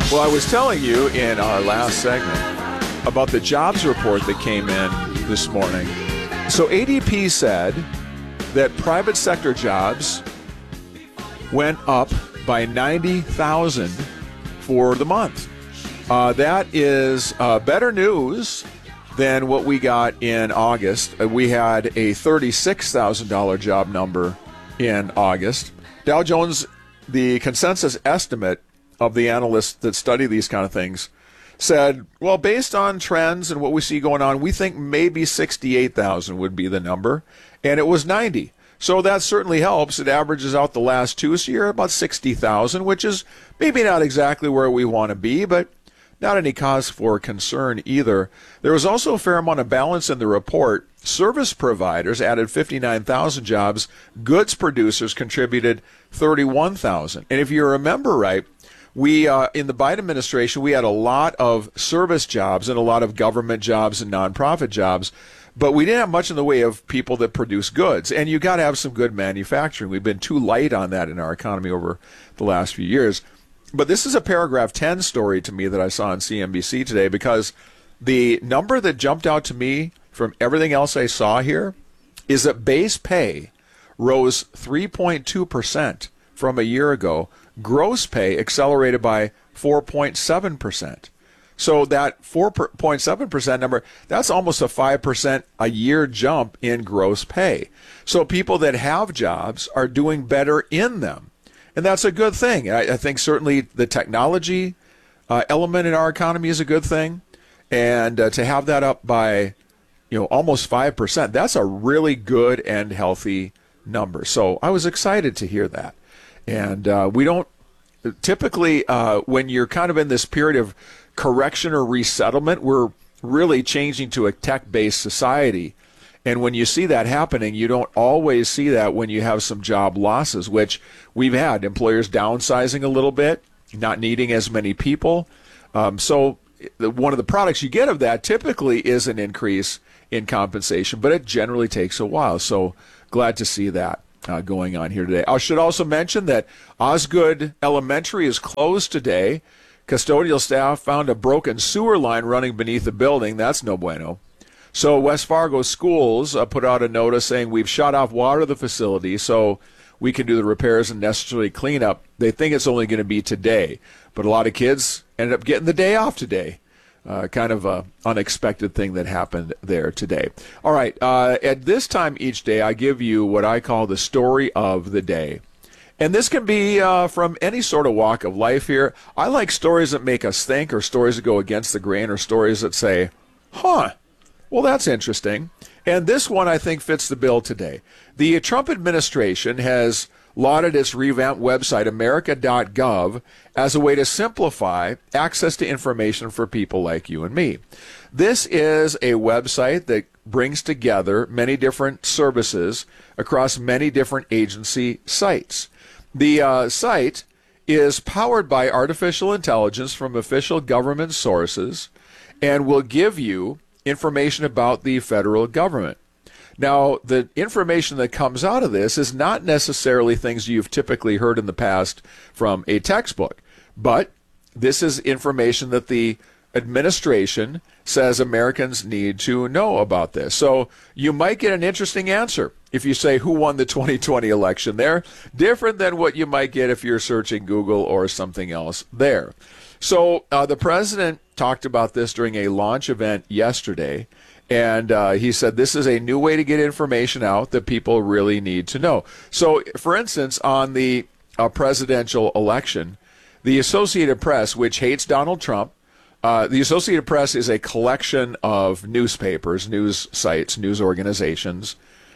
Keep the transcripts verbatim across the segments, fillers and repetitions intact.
Well, I was telling you in our last segment about the jobs report that came in this morning. So A D P said that private sector jobs went up by ninety thousand for the month. Uh, that is uh, better news than what we got in August. Uh, we had a thirty-six thousand dollars job number in August. Dow Jones, the consensus estimate of the analysts that study these kind of things, said, well, based on trends and what we see going on, we think maybe sixty-eight thousand would be the number, and it was ninety. So that certainly helps. It averages out the last two, so you're about sixty thousand, which is maybe not exactly where we want to be, but not any cause for concern either. There was also a fair amount of balance in the report. Service providers added fifty-nine thousand jobs. Goods producers contributed thirty-one thousand. And if you remember right, we uh, in the Biden administration, we had a lot of service jobs and a lot of government jobs and nonprofit jobs, but we didn't have much in the way of people that produce goods. And you got to have some good manufacturing. We've been too light on that in our economy over the last few years. But this is a paragraph ten story to me that I saw on C N B C today, because the number that jumped out to me from everything else I saw here is that base pay rose three point two percent from a year ago. Gross pay accelerated by four point seven percent. So that four point seven percent number, that's almost a five percent a year jump in gross pay. So people that have jobs are doing better in them. And that's a good thing. I, I think certainly the technology uh, element in our economy is a good thing. And uh, to have that up by, you know, almost five percent, that's a really good and healthy number. So I was excited to hear that. And uh, we don't typically, uh, when you're kind of in this period of correction or resettlement, we're really changing to a tech-based society. And when you see that happening, you don't always see that when you have some job losses, which we've had. Employers downsizing a little bit, not needing as many people. Um, so one of the products you get of that typically is an increase in compensation, but it generally takes a while. So glad to see that uh, going on here today. I should also mention that Osgood Elementary is closed today. Custodial staff found a broken sewer line running beneath the building. That's no bueno. So West Fargo Schools uh, put out a notice saying we've shut off water to the facility so we can do the repairs and necessary cleanup. They think it's only going to be today, but a lot of kids ended up getting the day off today. Uh, kind of a unexpected thing that happened there today. All right, uh, at this time each day, I give you what I call the story of the day. And this can be uh, from any sort of walk of life here. I like stories that make us think, or stories that go against the grain, or stories that say, huh, well, that's interesting. And this one, I think, fits the bill today. The Trump administration has lauded its revamped website, America dot gov, as a way to simplify access to information for people like you and me. This is a website that brings together many different services across many different agency sites. The uh, site is powered by artificial intelligence from official government sources and will give you information about the federal government. Now, the information that comes out of this is not necessarily things you've typically heard in the past from a textbook, but this is information that the administration says Americans need to know about this. So you might get an interesting answer if you say who won the twenty twenty election there, different than what you might get if you're searching Google or something else there. So uh, the president talked about this during a launch event yesterday, and uh, he said this is a new way to get information out that people really need to know. So, for instance, on the uh, presidential election, the Associated Press, which hates Donald Trump, uh, the Associated Press is a collection of newspapers, news sites, news organizations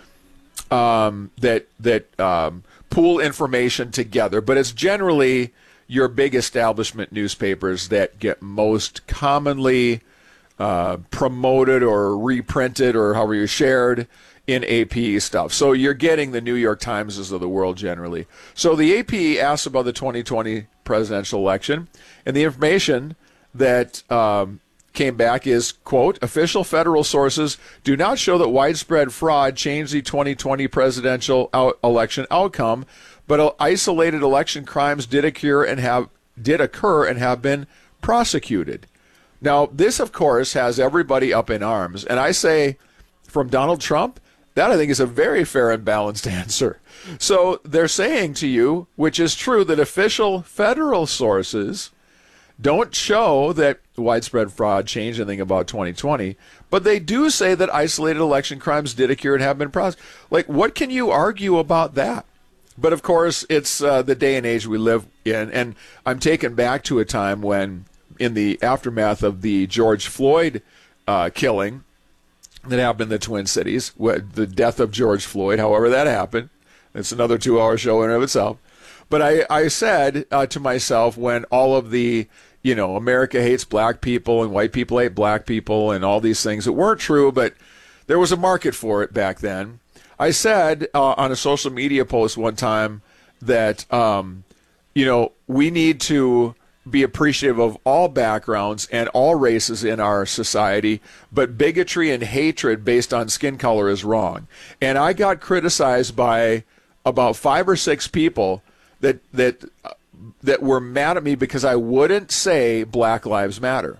um, that that um, pool information together, but it's generally your big establishment newspapers that get most commonly uh, promoted or reprinted or however you're shared in A P stuff. So you're getting the New York Timeses of the world generally. So the A P asks about the twenty twenty presidential election, and the information that um, came back is, quote, official federal sources do not show that widespread fraud changed the twenty twenty presidential out- election outcome, but isolated election crimes did occur and have did occur and have been prosecuted. Now, this, of course, has everybody up in arms. And I say, from Donald Trump, that I think is a very fair and balanced answer. So they're saying to you, which is true, that official federal sources don't show that widespread fraud changed anything about twenty twenty, but they do say that isolated election crimes did occur and have been prosecuted. Like, what can you argue about that? But, of course, it's uh, the day and age we live in, and I'm taken back to a time when, in the aftermath of the George Floyd uh, killing that happened in the Twin Cities, the death of George Floyd, however that happened, it's another two-hour show in and of itself. But I, I said uh, to myself, when all of the, you know, America hates black people and white people hate black people and all these things that weren't true, but there was a market for it back then. I said uh, on a social media post one time that, um, you know, we need to be appreciative of all backgrounds and all races in our society, but bigotry and hatred based on skin color is wrong. And I got criticized by about five or six people that that uh, that were mad at me because I wouldn't say Black Lives Matter.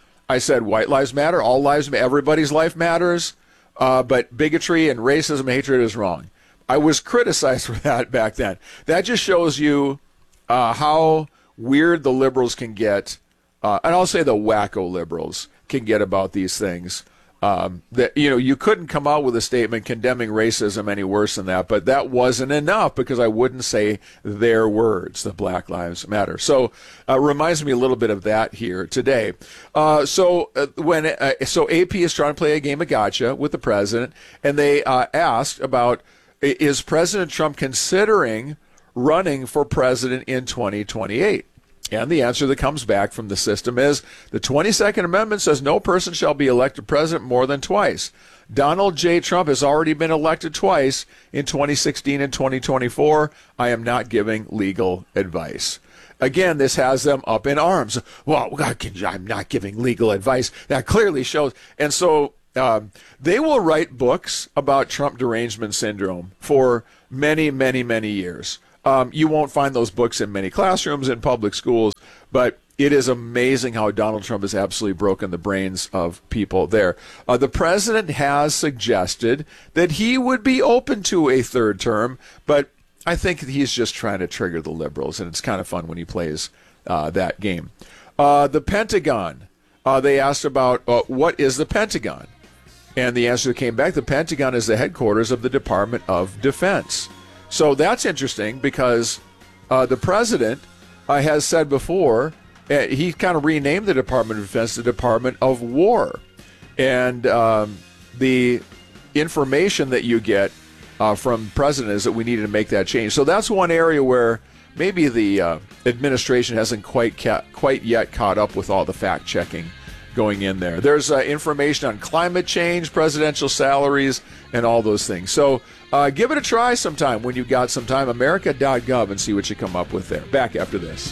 I said white lives matter, all lives, everybody's life matters, uh, but bigotry and racism and hatred is wrong. I was criticized for that back then. That just shows you uh, how weird the liberals can get, uh, and I'll say the wacko liberals can get about these things. Um, that, you know, you couldn't come out with a statement condemning racism any worse than that, but that wasn't enough because I wouldn't say their words, the Black Lives Matter. So uh, reminds me a little bit of that here today. Uh, so uh, when uh, so A P is trying to play a game of gotcha with the president, and they uh, asked about, is President Trump considering running for president in twenty twenty-eight? And the answer that comes back from the system is the twenty-second Amendment says no person shall be elected president more than twice. Donald J. Trump has already been elected twice in twenty sixteen and twenty twenty-four. I am not giving legal advice. Again, this has them up in arms. Well, I'm not giving legal advice. That clearly shows. And so um, they will write books about Trump derangement syndrome for many, many, many years. Um, you won't find those books in many classrooms in public schools, but it is amazing how Donald Trump has absolutely broken the brains of people there. Uh, the president has suggested that he would be open to a third term, but I think he's just trying to trigger the liberals, and it's kind of fun when he plays uh, that game. Uh, the Pentagon, uh, they asked about uh, what is the Pentagon? And the answer that came back, the Pentagon is the headquarters of the Department of Defense. So that's interesting because uh, the president uh, has said before, uh, he kind of renamed the Department of Defense the Department of War. And um, the information that you get uh, from the president is that we needed to make that change. So that's one area where maybe the uh, administration hasn't quite ca- quite yet caught up with all the fact-checking going in there. There's uh, information on climate change, presidential salaries, and all those things. So uh, give it a try sometime when you've got some time, america dot gov, and see what you come up with there. Back after this.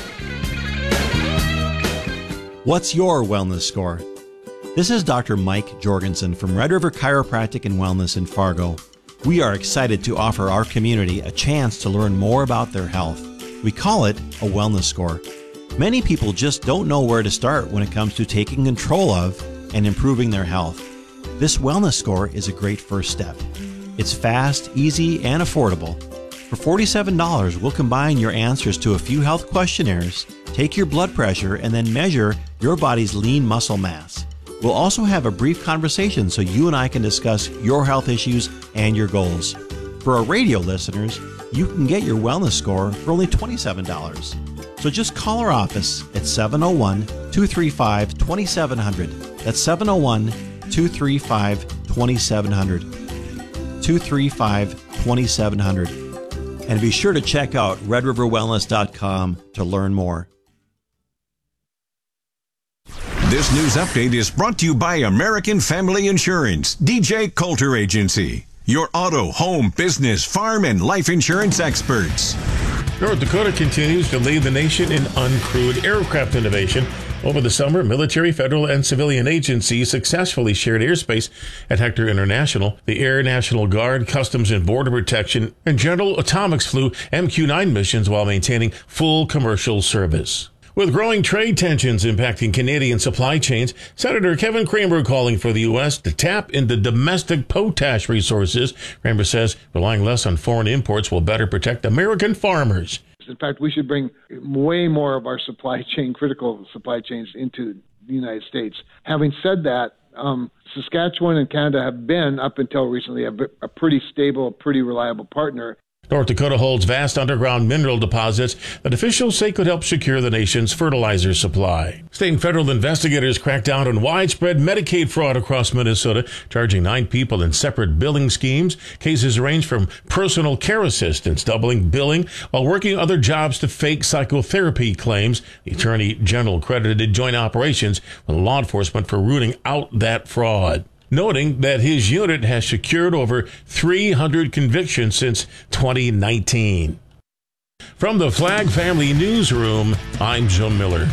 What's your wellness score? This is Doctor Mike Jorgensen from Red River Chiropractic and Wellness in Fargo. We are excited to offer our community a chance to learn more about their health. We call it a wellness score. Many people just don't know where to start when it comes to taking control of and improving their health. This wellness score is a great first step. It's fast, easy, and affordable. For forty-seven dollars, we'll combine your answers to a few health questionnaires, take your blood pressure, and then measure your body's lean muscle mass. We'll also have a brief conversation so you and I can discuss your health issues and your goals. For our radio listeners, you can get your wellness score for only twenty-seven dollars. So just call our office at seven oh one, two three five, two seven zero zero. That's seven oh one, two three five, two seven zero zero. two three five, two seven zero zero. And be sure to check out red river wellness dot com to learn more. This news update is brought to you by American Family Insurance, D J Coulter Agency, your auto, home, business, farm, and life insurance experts. North Dakota continues to lead the nation in uncrewed aircraft innovation. Over the summer, military, federal, and civilian agencies successfully shared airspace at Hector International. The Air National Guard, Customs and Border Protection, and General Atomics flew M Q nine missions while maintaining full commercial service. With growing trade tensions impacting Canadian supply chains, Senator Kevin Cramer calling for the U S to tap into domestic potash resources. Cramer says relying less on foreign imports will better protect American farmers. In fact, we should bring way more of our supply chain, critical supply chains, into the United States. Having said that, um, Saskatchewan and Canada have been, up until recently, a, a pretty stable, pretty reliable partner. North Dakota holds vast underground mineral deposits that officials say could help secure the nation's fertilizer supply. State and federal investigators cracked down on widespread Medicaid fraud across Minnesota, charging nine people in separate billing schemes. Cases range from personal care assistants doubling billing while working other jobs to fake psychotherapy claims. The Attorney General credited joint operations with law enforcement for rooting out that fraud, noting that his unit has secured over three hundred convictions since twenty nineteen. From the Flag Family Newsroom, I'm Joe Miller.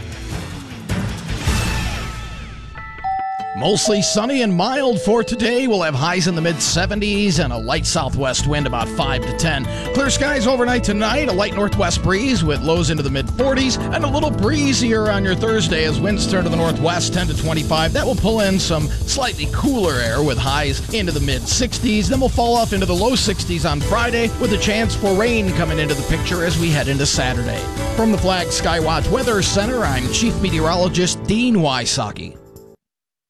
Mostly sunny and mild for today. We'll have highs in the mid seventies and a light southwest wind about five to ten. Clear skies overnight tonight, a light northwest breeze with lows into the mid forties, and a little breezier on your Thursday as winds turn to the northwest ten to twenty-five. That will pull in some slightly cooler air with highs into the mid sixties. Then we'll fall off into the low sixties on Friday with a chance for rain coming into the picture as we head into Saturday. From the Flag Skywatch Weather Center, I'm Chief Meteorologist Dean Wysocki.